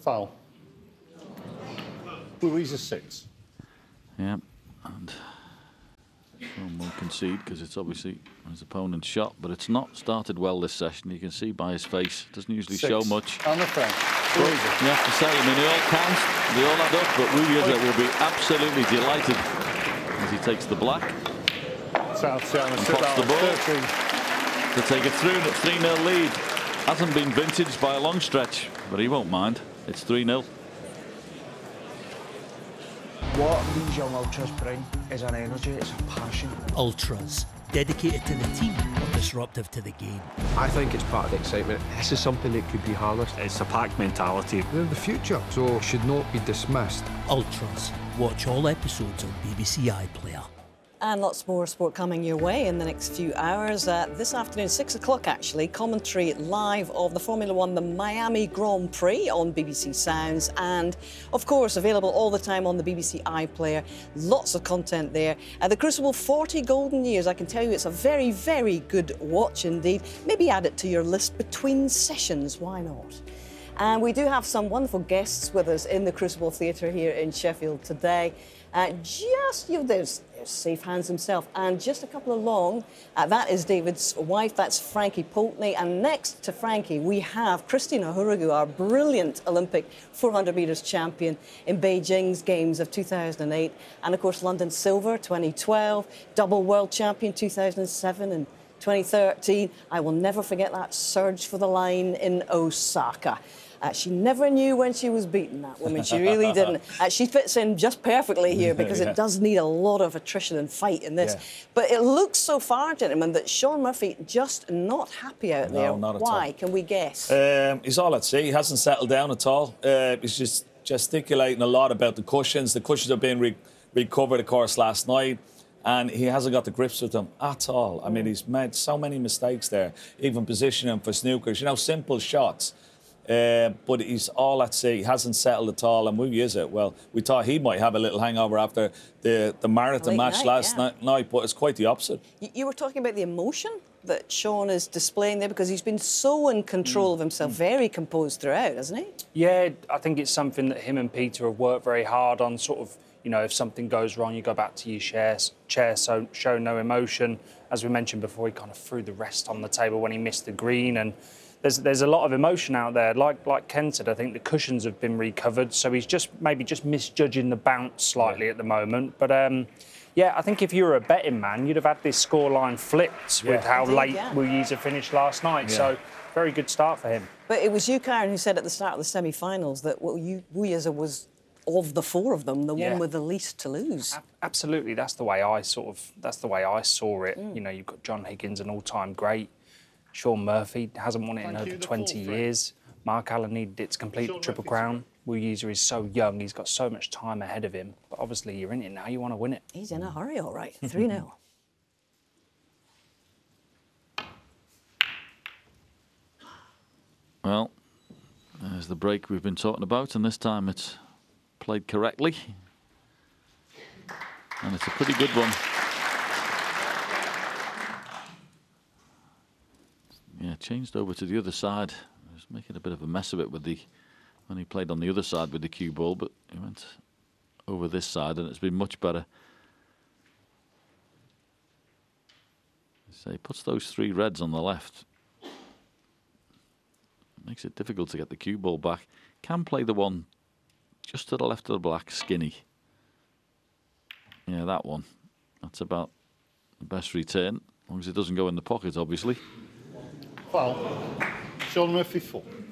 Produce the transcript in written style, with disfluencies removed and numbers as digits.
Foul. Louisa 6. Yeah, and Sean won't concede because it's obviously his opponent's shot, but it's not started well this session. You can see by his face, doesn't usually 6. show much. On the front. But you have to say, I mean, they all count, they all add up, but Wu Yize will be absolutely delighted as he takes the black. South China and sit pots down the ball 13. to take a 3-0 lead. Hasn't been vintage by a long stretch, but he won't mind. It's 3-0. What these young ultras bring is an energy, it's a passion. Ultras, dedicated to the team or disruptive to the game. I think it's part of the excitement. This is something that could be harnessed. It's a pack mentality. They're the future, so should not be dismissed. Ultras. Watch all episodes on BBC iPlayer. And lots more sport coming your way in the next few hours. This afternoon, 6 o'clock actually, commentary live of the Formula One, the Miami Grand Prix on BBC Sounds. And, of course, available all the time on the BBC iPlayer. Lots of content there. The Crucible 40 Golden Years, I can tell you it's a very, very good watch indeed. Maybe add it to your list between sessions, why not? And we do have some wonderful guests with us in the Crucible Theatre here in Sheffield today. There's Safe Hands himself, and just a couple along, that is David's wife, that's Frankie Pulteney, and next to Frankie we have Christina Hurrigu, our brilliant Olympic 400 metres champion in Beijing's Games of 2008, and of course London silver 2012, double world champion 2007 and 2013. I will never forget that surge for the line in Osaka. She never knew when she was beaten, that woman. She really didn't. She fits in just perfectly here because it does need a lot of attrition and fight in this. Yeah. But it looks so far, gentlemen, that Shaun Murphy just not happy out there. No, not at all. Why? Can we guess? He's all at sea. He hasn't settled down at all. He's just gesticulating a lot about the cushions. The cushions are being recovered, of course, last night. And he hasn't got the grips with them at all. I mean, he's made so many mistakes there, even positioning for snookers. You know, simple shots. But he's all at sea. He hasn't settled at all. And Wu Yize, well, we thought he might have a little hangover after the marathon match last night, but it's quite the opposite. You were talking about the emotion that Shaun is displaying there because he's been so in control of himself, very composed throughout, hasn't he? Yeah, I think it's something that him and Peter have worked very hard on, sort of, you know, if something goes wrong, you go back to your chair, so show no emotion. As we mentioned before, he kind of threw the rest on the table when he missed the green, and there's a lot of emotion out there. Like Ken said, I think the cushions have been recovered, so he's maybe just misjudging the bounce slightly at the moment. But yeah, I think if you were a betting man, you'd have had this scoreline flipped with how late Wu Yize finished last night. Yeah. So very good start for him. But it was you, Karen, who said at the start of the semi-finals that Wu Yize was, of the four of them, the one with the least to lose. Absolutely, that's the way I saw it. You know, you've got John Higgins, an all-time great. Shaun Murphy hasn't won it in over 20 years. Mark Allen needed it to complete the Triple Crown. Wu Yize is so young, he's got so much time ahead of him. But obviously, you're in it now, you want to win it. He's in a hurry, all right. 3-0. Well, there's the break we've been talking about, and this time it's played correctly. And it's a pretty good one. Yeah, changed over to the other side. He was making a bit of a mess of it with when he played on the other side with the cue ball, but he went over this side and it's been much better. So he puts those three reds on the left. Makes it difficult to get the cue ball back. Can play the one just to the left of the black, skinny. Yeah, that one. That's about the best return, as long as it doesn't go in the pocket, obviously. Foul. Shaun Murphy 4.